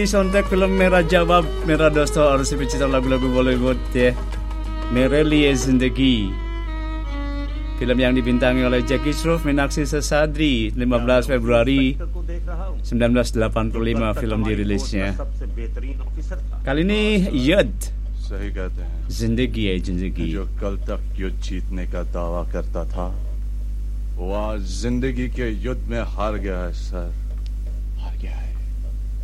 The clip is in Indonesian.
Sontak film Merah Jawab, Merah Dosto harus pecinta lagu-lagu Bollywood ya. Mere Liye Zindagi. Film yang dibintangi oleh Jackie Shroff, Meenakshi Seshadri. 15 Februari 1985 film dirilisnya. Kali ini Yud. Zindagi hai Zindagi. जो कल तक युद्ध जीतने का दावा करता था वो आज जिंदगी के युद्ध में हार गया है सर.